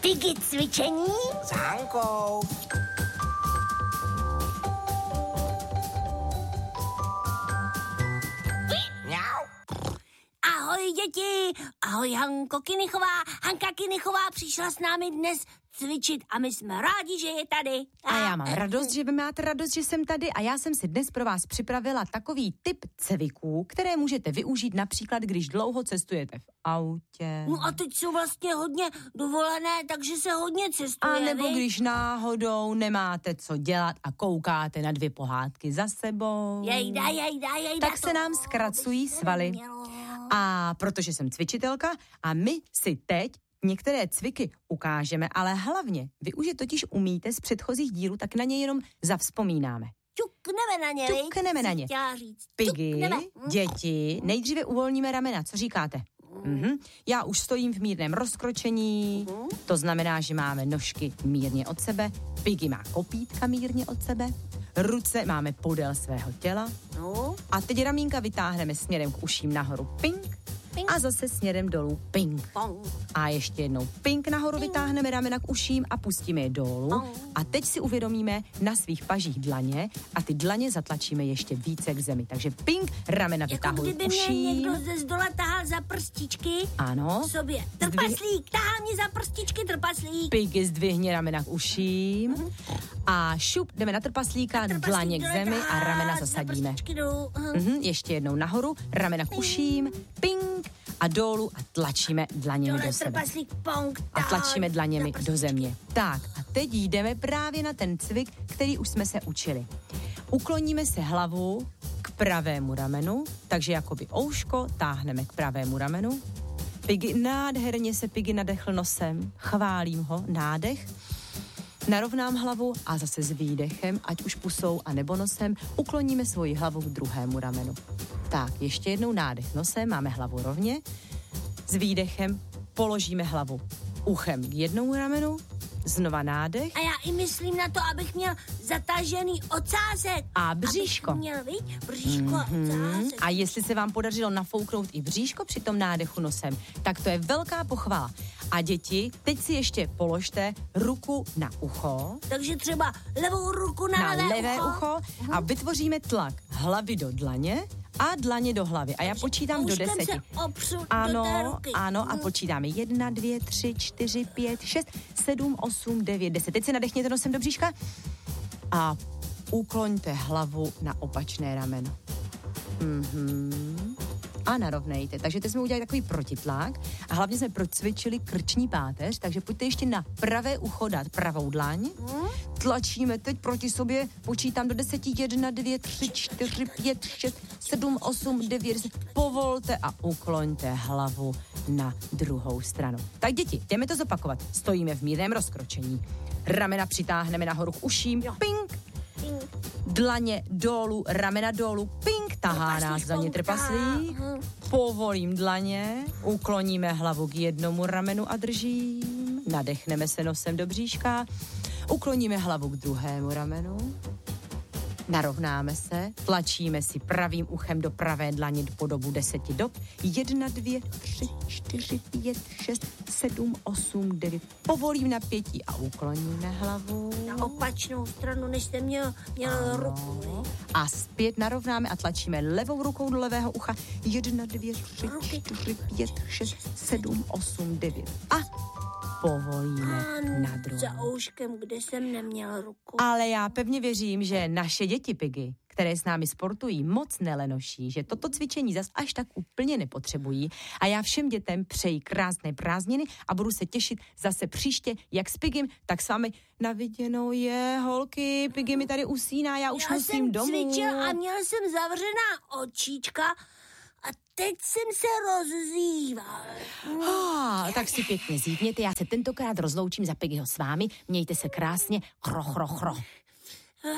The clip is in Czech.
Piggy cvičení s Hankou. Mňau. Ahoj děti, ahoj Hanko Kinichová. Hanka Kinichová přišla s námi dnes cvičit a my jsme rádi, že je tady. A já mám radost, že vy máte radost, že jsem tady a já jsem si dnes pro vás připravila takový typ cviků, které můžete využít například, když dlouho cestujete v autě. No a teď jsou vlastně hodně dovolené, takže se hodně cestuje, a nebo když náhodou nemáte co dělat a koukáte na 2 pohádky za sebou. Jejda. Tak se nám zkracují svaly. A protože jsem cvičitelka a my si teď některé cviky ukážeme, ale hlavně vy už je totiž umíte z předchozích dílů, tak na ně jenom zavzpomínáme. Ťukneme na ně. Piggy, děti, nejdříve uvolníme ramena, co říkáte? Já už stojím v mírném rozkročení, to znamená, že máme nožky mírně od sebe, Piggy má kopítka mírně od sebe, ruce máme podél svého těla a teď ramínka vytáhneme směrem k uším nahoru, ping, a zase směrem dolů, ping. A ještě jednou ping nahoru, vytáhneme ramena k uším a pustíme je dolů. A teď si uvědomíme na svých pažích dlaně a ty dlaně zatlačíme ještě více k zemi. Takže ping, ramena vytáhují k uším. Jako kdyby mě někdo ze zdola tahal za prstičky. Ano. Sobě. Trpaslík, tahá mě za prstičky, trpaslík. Piggy, zdvihni ramena k uším. A šup, jdeme na trpaslíka, dlaně k zemi a ramena zasadíme. Ještě jednou nahoru, ramena k uším, ping a dolů a tlačíme dlaněmi do sebe. A tlačíme dlaněmi do země. Tak a teď jdeme právě na ten cvik, který už jsme se učili. Ukloníme se hlavu k pravému ramenu, takže jakoby ouško táhneme k pravému ramenu. Piggy, nádherně se Piggy nadechl nosem, chválím ho, nádech. Narovnám hlavu a zase s výdechem, ať už pusou a nebo nosem, ukloníme svoji hlavu k druhému ramenu. Tak, ještě jednou nádech nosem, máme hlavu rovně. S výdechem položíme hlavu uchem k jednomu ramenu, znova nádech. A já i myslím na to, abych měl zatažený ocásek. A bříško. Abych měl, bříško a ocásek. A jestli se vám podařilo nafouknout i bříško při tom nádechu nosem, tak to je velká pochvala. A děti, teď si ještě položte ruku na ucho. Takže třeba levou ruku na levé ucho. A vytvoříme tlak hlavy do dlaně a dlaně do hlavy. A já počítám do 10. Ano, a počítáme 1, 2, 3, 4, 5, 6, 7, 8, 9, 10. Teď si nadechněte nosem do bříška a ukloňte hlavu na opačné rameno. A narovnejte. Takže teď jsme udělali takový protitlak a hlavně jsme procvičili krční páteř, takže pojďte ještě na pravé ucho dát pravou dlaň. Tlačíme teď proti sobě, počítám do 10, 1, 2, 3, 4, 5, 6, 7, 8, 9, 10. Povolte a ukloňte hlavu na druhou stranu. Tak děti, jdeme to zopakovat. Stojíme v mírném rozkročení. Ramena přitáhneme nahoru k uším. Ping. Dlaně dolů, ramena dolů, ping, tahá nás za ně trpaslík. Povolím dlaně, ukloníme hlavu k jednomu ramenu a držím. Nadechneme se nosem do bříška, ukloníme hlavu k druhému ramenu. Narovnáme se, tlačíme si pravým uchem do pravé dlaně po dobu 10 dob. 1, 2, 3, 4, 5, 6, 7, 8, 9. Povolím napětí a ukloníme hlavu. Na opačnou stranu, než jste měl ruku. A zpět narovnáme a tlačíme levou rukou do levého ucha. 1, 2, 3, 4, 5, 6, 7, 8, 9. A povolíme na druhou. Za ouškem, kde jsem neměl ruku. Ale já pevně věřím, že naše děti Piggy, které s námi sportují, moc nelenoší, že toto cvičení zas až tak úplně nepotřebují. A já všem dětem přeji krásné prázdniny a budu se těšit zase příště, jak s Piggym, tak s vámi. Na viděnou je, holky, Piggy mi tady usíná, já už musím domů. Já jsem cvičil a měl jsem zavřená očička a teď jsem se rozzýval. Tak si pěkně zívněte, já se tentokrát rozloučím za Piggyho s vámi, mějte se krásně, chro.